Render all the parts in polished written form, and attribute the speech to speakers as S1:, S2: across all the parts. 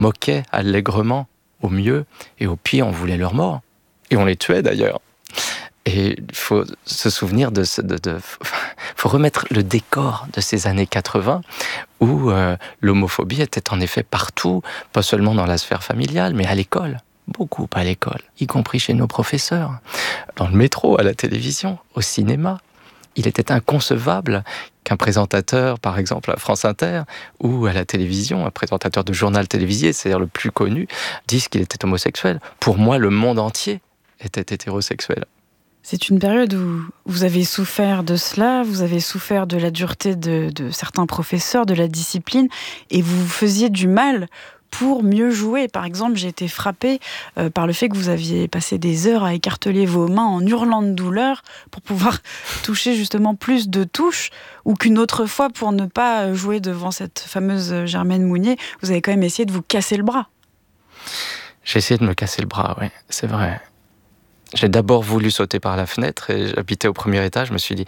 S1: moquait allègrement, au mieux, et au pire, on voulait leur mort. Et on les tuait d'ailleurs. Et il faut se souvenir faut remettre le décor de ces années 80 où l'homophobie était en effet partout, pas seulement dans la sphère familiale, mais à l'école. Beaucoup à l'école, y compris chez nos professeurs, dans le métro, à la télévision, au cinéma. Il était inconcevable qu'un présentateur, par exemple à France Inter, ou à la télévision, un présentateur de journal télévisé, c'est-à-dire le plus connu, dise qu'il était homosexuel. Pour moi, le monde entier était hétérosexuel.
S2: C'est une période où vous avez souffert de cela, vous avez souffert de la dureté de certains professeurs, de la discipline, et vous faisiez du mal pour mieux jouer. Par exemple, j'ai été frappée par le fait que vous aviez passé des heures à écarteler vos mains en hurlant de douleur pour pouvoir toucher justement plus de touches, ou qu'une autre fois, pour ne pas jouer devant cette fameuse Germaine Mounier, vous avez quand même essayé de vous casser le bras.
S1: J'ai essayé de me casser le bras, oui, c'est vrai. J'ai d'abord voulu sauter par la fenêtre et j'habitais au premier étage. Je me suis dit,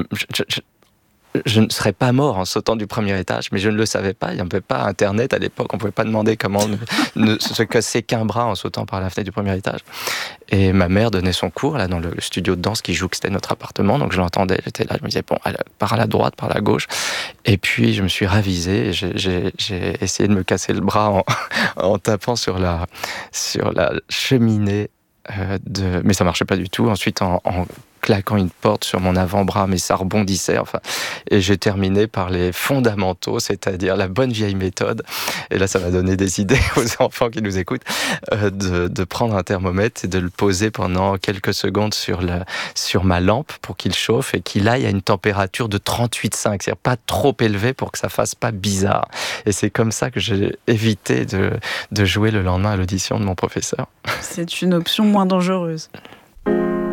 S1: je ne serais pas mort en sautant du premier étage, mais je ne le savais pas. Il n'y avait pas Internet à l'époque. On ne pouvait pas demander comment ne se casser qu'un bras en sautant par la fenêtre du premier étage. Et ma mère donnait son cours là dans le studio de danse qui jouxtait notre appartement. Donc je l'entendais, j'étais là, je me disais, bon, par la droite, par la gauche. Et puis je me suis ravisé et j'ai essayé de me casser le bras en tapant sur la cheminée. Mais ça marchait pas du tout. Ensuite, en claquant une porte sur mon avant-bras, mais ça rebondissait. Enfin, et j'ai terminé par les fondamentaux, c'est-à-dire la bonne vieille méthode. Et là, ça m'a donné des idées aux enfants qui nous écoutent, de prendre un thermomètre et de le poser pendant quelques secondes sur ma lampe pour qu'il chauffe et qu'il aille à une température de 38,5, c'est-à-dire pas trop élevé pour que ça fasse pas bizarre. Et c'est comme ça que j'ai évité de jouer le lendemain à l'audition de mon professeur.
S2: C'est une option moins dangereuse.